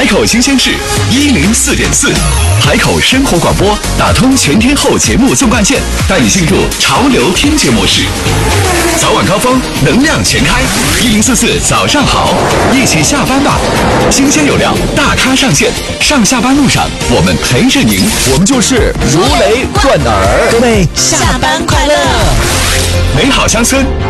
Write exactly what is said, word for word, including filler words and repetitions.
海口新鲜事一零四点四，海口生活广播打通全天候节目纵贯线，带你进入潮流听觉模式。早晚高峰，能量全开，一零四四早上好，一起下班吧。新鲜有料，大咖上线，上下班路上我们陪着您，我们就是如雷贯耳。 各位下班快乐， 美好乡村。